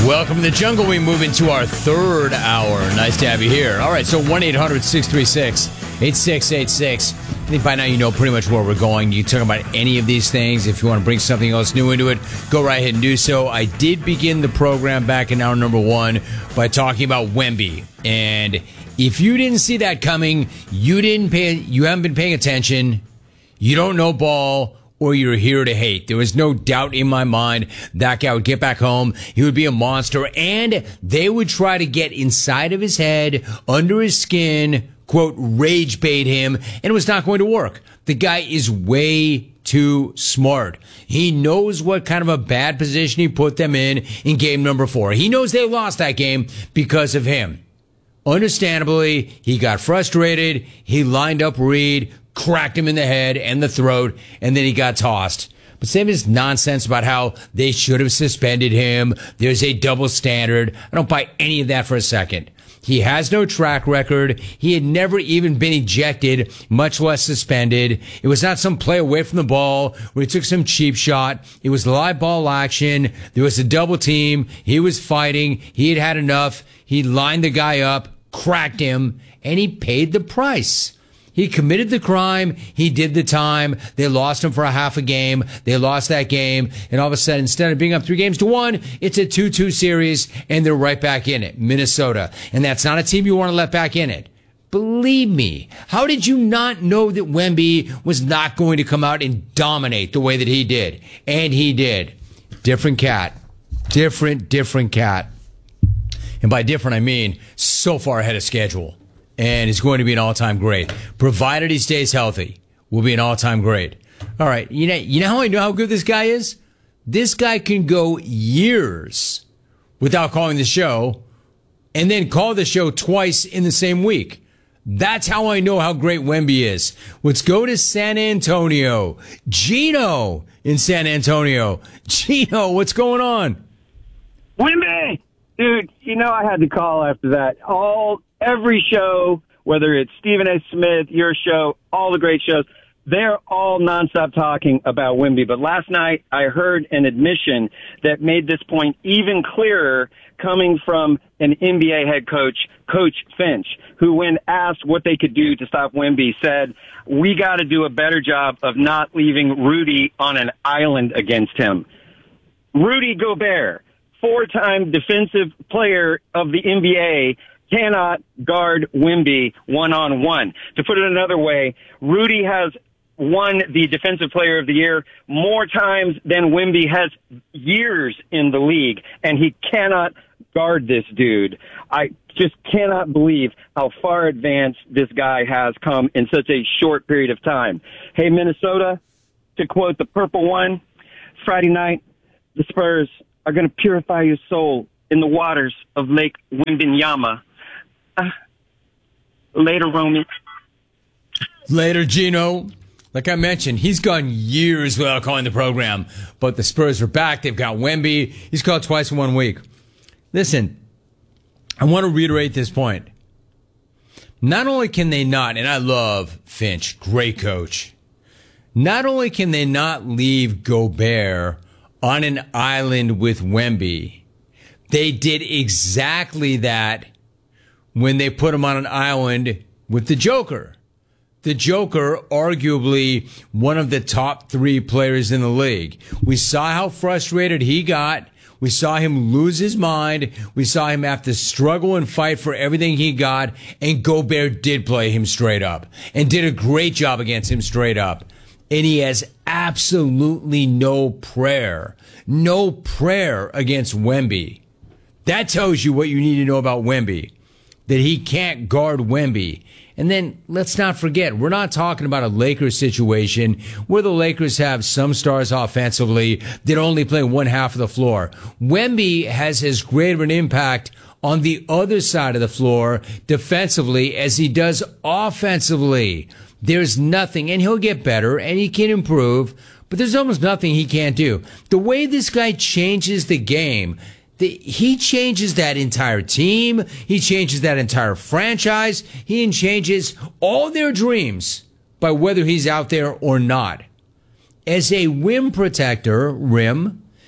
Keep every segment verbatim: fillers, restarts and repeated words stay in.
Welcome to the jungle. We move into our third hour. Nice to have you here. All right, so one eight hundred six three six eight six eight six. I think by now you know pretty much where we're going. You can talk about any of these things. If you want to bring something else new into it, go right ahead and do so. I did begin the program back in hour number one by talking about Wemby. And if you didn't see that coming, you didn't pay, you haven't been paying attention, you don't know ball, or you're here to hate. There was no doubt in my mind that guy would get back home. He would be a monster, and they would try to get inside of his head, under his skin, quote, rage bait him, and it was not going to work. The guy is way too smart. He knows what kind of a bad position he put them in in game number four. He knows they lost that game because of him. Understandably, he got frustrated. He lined up Reed, cracked him in the head and the throat, and then he got tossed. But same as nonsense about how they should have suspended him. There's a double standard. I don't buy any of that for a second. He has no track record. He had never even been ejected, much less suspended. It was not some play away from the ball where he took some cheap shot. It was live ball action. There was a double team. He was fighting. He had had enough. He lined the guy up, cracked him, and he paid the price. He committed the crime. He did the time. They lost him for a half a game. They lost that game. And all of a sudden, instead of being up three games to one, it's a two two series, and they're right back in it. Minnesota. And that's not a team you want to let back in it. Believe me. How did you not know that Wemby was not going to come out and dominate the way that he did? And he did. Different cat. Different, different cat. And by different, I mean so far ahead of schedule. And he's going to be an all-time great. Provided he stays healthy, will be an all-time great. All right, you know, you know how I know how good this guy is? This guy can go years without calling the show and then call the show twice in the same week. That's how I know how great Wemby is. Let's go to San Antonio. Gino in San Antonio. Gino, what's going on? Wemby! Dude, you know I had to call after that. All Every show, whether it's Stephen A. Smith, your show, all the great shows, they're all nonstop talking about Wemby. But last night, I heard an admission that made this point even clearer coming from an N B A head coach, Coach Finch, who when asked what they could do to stop Wemby said, we got to do a better job of not leaving Rudy on an island against him. Rudy Gobert, four-time defensive player of the N B A, cannot guard Wemby one-on-one. To put it another way, Rudy has won the Defensive Player of the Year more times than Wemby has years in the league, and he cannot guard this dude. I just cannot believe how far advanced this guy has come in such a short period of time. Hey, Minnesota, to quote the Purple One, Friday night, the Spurs are going to purify your soul in the waters of Lake Wembenyama. Uh, later, Romy. Later, Gino. Like I mentioned, he's gone years without calling the program, but the Spurs are back. They've got Wemby. He's called twice in one week. Listen, I want to reiterate this point. Not only can they not, and I love Finch, great coach. Not only can they not leave Gobert on an island with Wemby, they did exactly that when they put him on an island with the Joker. The Joker, arguably one of the top three players in the league. We saw how frustrated he got. We saw him lose his mind. We saw him have to struggle and fight for everything he got. And Gobert did play him straight up and did a great job against him straight up. And he has absolutely no prayer, no prayer against Wemby. That tells you what you need to know about Wemby, that he can't guard Wemby. And then let's not forget, we're not talking about a Lakers situation where the Lakers have some stars offensively that only play one half of the floor. Wemby has as great of an impact on the other side of the floor defensively as he does offensively. There's nothing, and he'll get better, and he can improve, but there's almost nothing he can't do. The way this guy changes the game, The, he changes that entire team. He changes that entire franchise. He changes all their dreams by whether he's out there or not. As a rim protector, rim,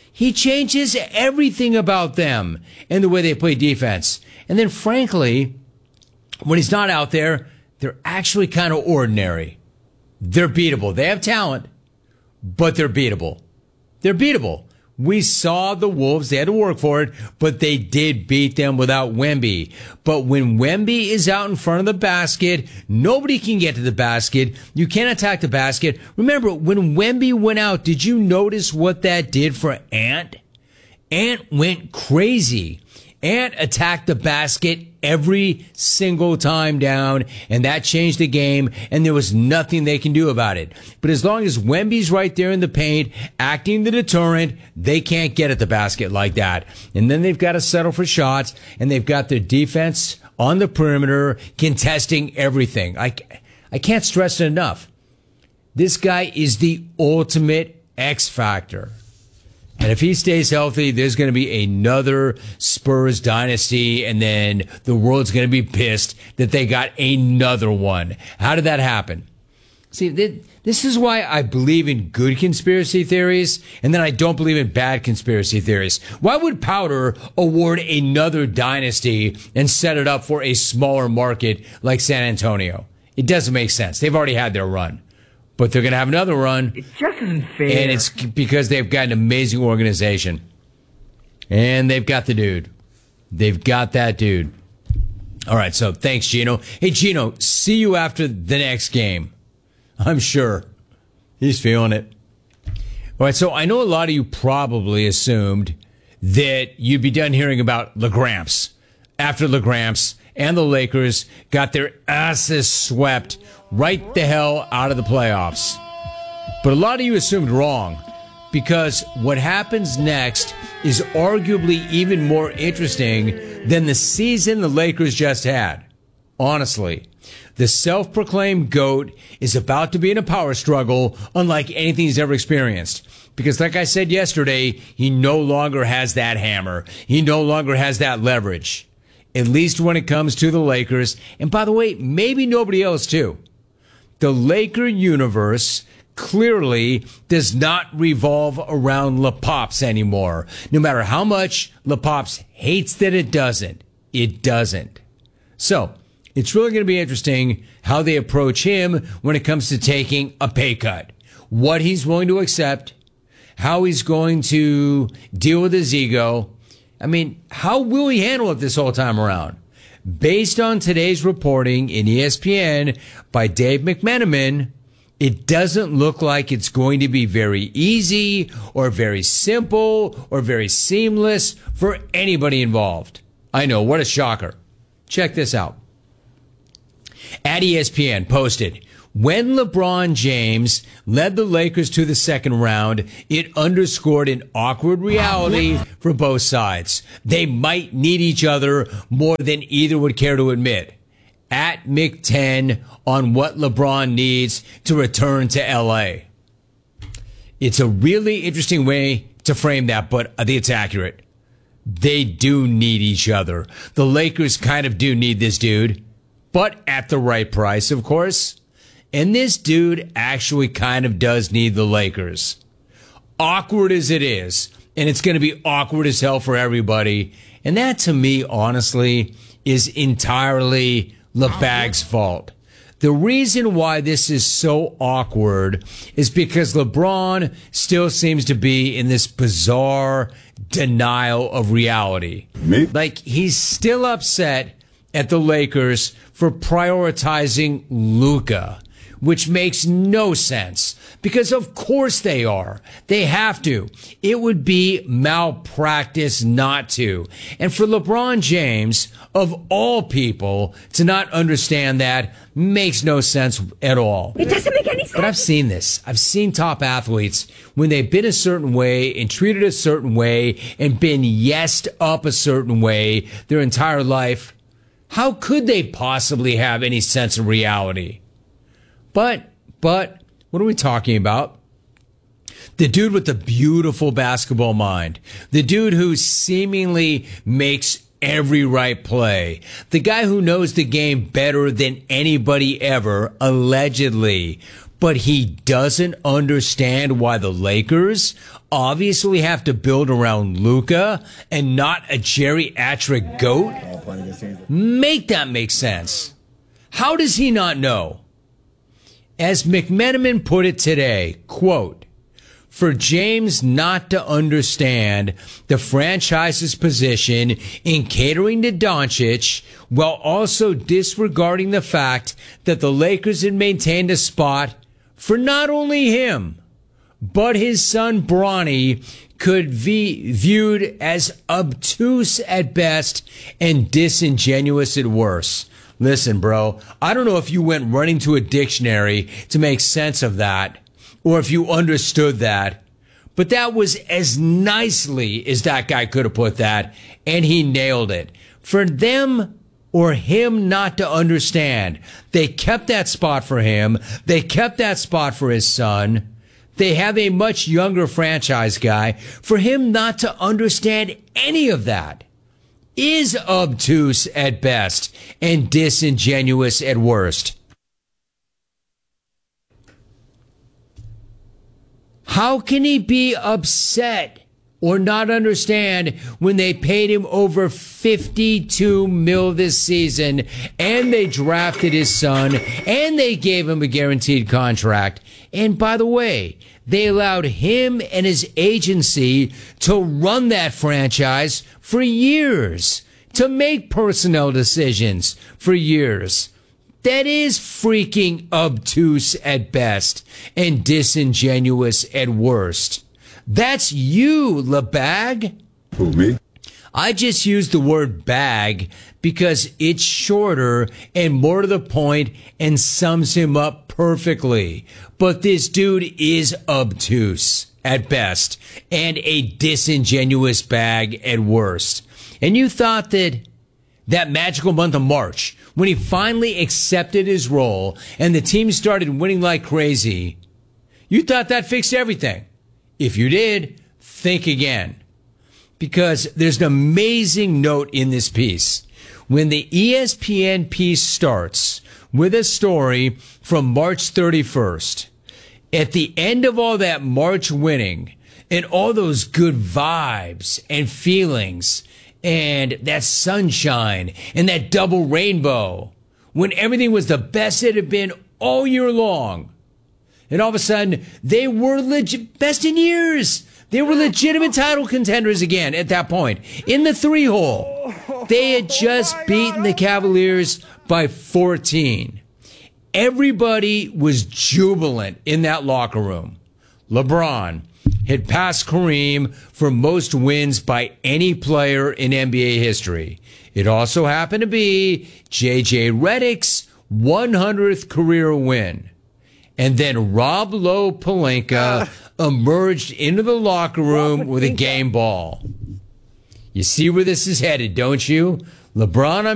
He changes everything about them and the way they play defense. And then, frankly, when he's not out there, they're actually kind of ordinary. They're beatable. They have talent, but they're beatable. They're beatable. We saw the Wolves. They had to work for it, but they did beat them without Wemby. But when Wemby is out in front of the basket, nobody can get to the basket. You can't attack the basket. Remember, when Wemby went out, did you notice what that did for Ant? Ant went crazy. Ant attacked the basket every single time down, and that changed the game, and there was nothing they can do about it. But as long as Wemby's right there in the paint, acting the deterrent, they can't get at the basket like that. And then they've got to settle for shots, and they've got their defense on the perimeter contesting everything. I, I can't stress it enough. This guy is the ultimate X factor. And if he stays healthy, there's going to be another Spurs dynasty, and then the world's going to be pissed that they got another one. How did that happen? See, this is why I believe in good conspiracy theories, and then I don't believe in bad conspiracy theories. Why would Powder award another dynasty and set it up for a smaller market like San Antonio? It doesn't make sense. They've already had their run. But they're going to have another run. It just isn't fair. And it's because they've got an amazing organization. And they've got the dude. They've got that dude. All right, so thanks, Gino. Hey, Gino, see you after the next game. I'm sure. He's feeling it. All right, so I know a lot of you probably assumed that you'd be done hearing about LaGramps after LaGramps and the Lakers got their asses swept right the hell out of the playoffs. But a lot of you assumed wrong, because what happens next is arguably even more interesting than the season the Lakers just had. Honestly, the self-proclaimed GOAT is about to be in a power struggle unlike anything he's ever experienced. Because like I said yesterday, he no longer has that hammer. He no longer has that leverage. At least when it comes to the Lakers. And by the way, maybe nobody else too. The Laker universe clearly does not revolve around LaPops anymore. No matter how much LaPops hates that it doesn't, it doesn't. So, it's really going to be interesting how they approach him when it comes to taking a pay cut. What he's willing to accept, how he's going to deal with his ego. I mean, how will he handle it this whole time around? Based on today's reporting in E S P N by Dave McMenamin, it doesn't look like it's going to be very easy or very simple or very seamless for anybody involved. I know, what a shocker. Check this out. At E S P N posted, when LeBron James led the Lakers to the second round, it underscored an awkward reality for both sides. They might need each other more than either would care to admit. At Mick ten on what LeBron needs to return to L A. It's a really interesting way to frame that, but I think it's accurate. They do need each other. The Lakers kind of do need this dude, but at the right price, of course. And this dude actually kind of does need the Lakers. Awkward as it is, and it's going to be awkward as hell for everybody. And that, to me, honestly, is entirely LeBag's fault. The reason why this is so awkward is because LeBron still seems to be in this bizarre denial of reality. Me? Like, he's still upset at the Lakers for prioritizing Luka, which makes no sense, because of course they are. They have to. It would be malpractice not to. And for LeBron James, of all people, to not understand that makes no sense at all. It doesn't make any sense. But I've seen this. I've seen top athletes, when they've been a certain way and treated a certain way and been yesed up a certain way their entire life, how could they possibly have any sense of reality? But, but, what are we talking about? The dude with the beautiful basketball mind. The dude who seemingly makes every right play. The guy who knows the game better than anybody ever, allegedly. but he doesn't understand why the Lakers obviously have to build around Luka and not a geriatric goat? Make that make sense. How does he not know? As McMenamin put it today, quote, for James not to understand the franchise's position in catering to Doncic while also disregarding the fact that the Lakers had maintained a spot for not only him, but his son Bronny could be viewed as obtuse at best and disingenuous at worst. Listen, bro, I don't know if you went running to a dictionary to make sense of that, or if you understood that, but that was as nicely as that guy could have put that, and he nailed it. For them or him not to understand, they kept that spot for him, they kept that spot for his son, they have a much younger franchise guy. For him not to understand any of that is obtuse at best and disingenuous at worst. How can he be upset or not understand when they paid him over fifty-two mil this season and they drafted his son and they gave him a guaranteed contract? And by the way, they allowed him and his agency to run that franchise for years, to make personnel decisions for years. That is freaking obtuse at best and disingenuous at worst. That's you, LeBag. Who, me? I just used the word bag because it's shorter and more to the point and sums him up perfectly. But this dude is obtuse at best and a disingenuous bag at worst. And you thought that that magical month of March, when he finally accepted his role and the team started winning like crazy, you thought that fixed everything. If you did, think again. Because there's an amazing note in this piece. When the E S P N piece starts with a story from March thirty-first, at the end of all that March winning and all those good vibes and feelings and that sunshine and that double rainbow, when everything was the best it had been all year long, and all of a sudden they were legit best in years. They were legitimate title contenders again at that point in the three hole. They had just beaten the Cavaliers by fourteen. Everybody was jubilant in that locker room. LeBron had passed Kareem for most wins by any player in N B A history. It also happened to be J J Redick's one hundredth career win. And then Rob Lowe Pelinka emerged into the locker room with a game ball. You see where this is headed, don't you? LeBron, I'm